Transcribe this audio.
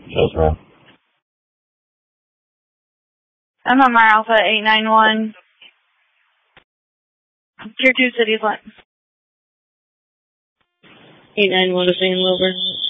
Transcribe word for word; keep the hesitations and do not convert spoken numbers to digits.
Yes, ma'am. I'm on my Alpha eight nine one. Tier two cities, what? eight nine one to Saint Wilbur.